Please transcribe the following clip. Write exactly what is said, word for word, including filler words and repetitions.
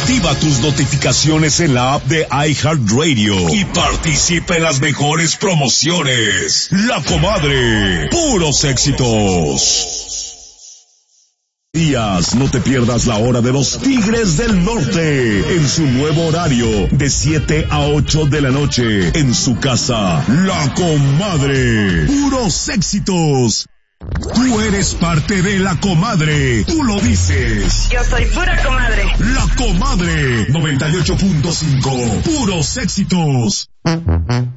Activa tus notificaciones en la app de iHeartRadio y participa en las mejores promociones. La Comadre, puros éxitos. Días, no te pierdas la hora de los Tigres del Norte en su nuevo horario de siete a ocho de la noche en su casa. La Comadre, puros éxitos. Tú eres parte de La Comadre, tú lo dices. Yo soy pura comadre. La Comadre, noventa y ocho punto cinco, puros éxitos.